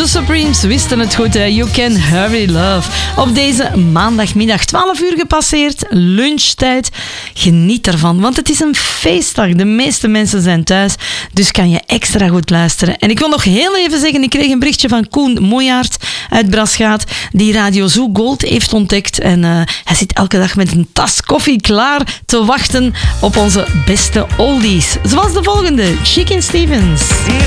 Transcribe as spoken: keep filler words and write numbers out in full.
De Supremes wisten het goed, hè? You Can Hurry Love. Op deze maandagmiddag, twaalf uur gepasseerd, lunchtijd. Geniet ervan, want het is een feestdag. De meeste mensen zijn thuis, dus kan je extra goed luisteren. En ik wil nog heel even zeggen, ik kreeg een berichtje van Koen Moejaert uit Brasgaat, die Radio Zoo Gold heeft ontdekt. En uh, hij zit elke dag met een tas koffie klaar te wachten op onze beste oldies. Zoals de volgende, Chicken Stevens.